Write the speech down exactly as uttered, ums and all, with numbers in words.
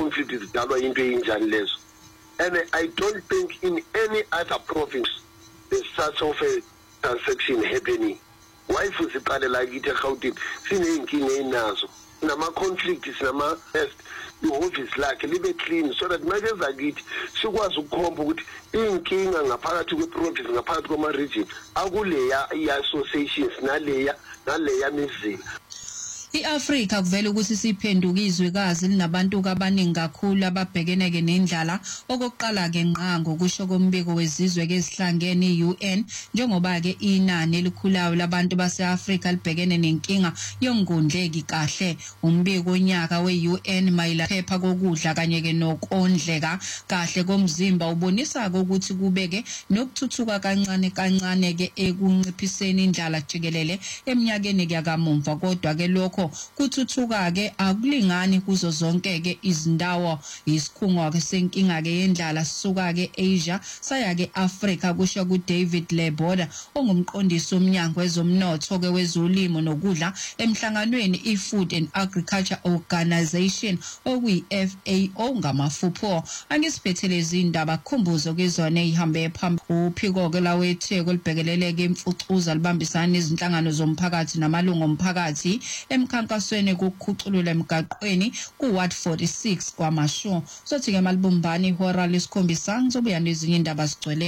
conflict zidalwa into enjani lezo. And I don't think in any other province there's such of a transaction happening. Why for the pale like it Gauteng sinenkinga enazo nama conflicts nama test the office like libe clean so that make ezakithi sikwazi ukukhomba ukuthi inkinga ngaphakathi kweprovince ngaphakathi kwama region akuleya i-associations naleya naleya mizila. I-Afrika kuvela ukuthi siphendukizwe kazi linabantu abaningi kakhulu ababhekeneke nendlala okokuqala ke ngqango kusho kombiko wezizwe kezihlangene i-U N njengoba ke inani elikhulayo labantu base-Afrika libhekene nenkinga yongondleki kahle. Umbiko onyaka we-U N mayela phepha kokudla kanye ke nokondleka kahle komzimba ubonisa ukuthi kubeke nokuthuthuka kancane kancane ke ekunciphiseni indlala jikelele eminyakeni yakamuva kodwa ke lokho kuthuthuka ke akulingani kuzo zonke ke izindawo. Isikhungo ke senkinga ke yendlala sisuka ke Asia saya ke Africa kusho ku David Leboda ongumqondisi omnyango wezomnotho ke wezolimo nokudla emhlanganweni i-Food and Agriculture Organization okuyi F A O ngamafupho. Angisiphethelezi izindaba khumbuzo kezona ezihambe phambili uphiko ke lawetheko libhekeleleke imfucuza libambisana nezinhlangano zomphakathi namalungu omphakathi emkhankasweni kokukhuculula emgaqweni ku Ward forty-six kwamasho. Sothi ke malibumbani ihora lesikhombisa ngizobuya nezinye indaba sigcwele